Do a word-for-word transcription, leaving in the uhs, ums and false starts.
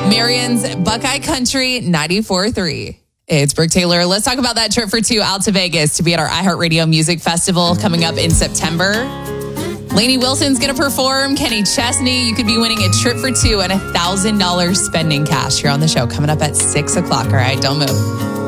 Marion's Buckeye Country ninety-four three. It's Brooke Taylor. Let's talk about that trip for two out to Vegas to be at our iHeartRadio Music Festival coming up in September. Lainey Wilson's going to perform. Kenny Chesney. You could be winning a trip for two and one thousand dollars spending cash here on the show coming up at six o'clock. All right, don't move.